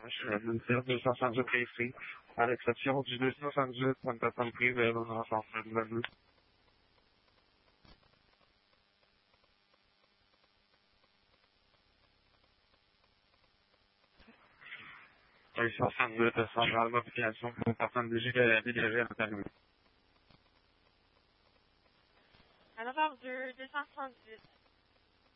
Je vais vous dire 268 ici, à l'exception du 268, pour une personne privée dans un centre de meubles. 262, centrale d'application pour une personne dégagée à l'intérieur. À l'heure 2, 268.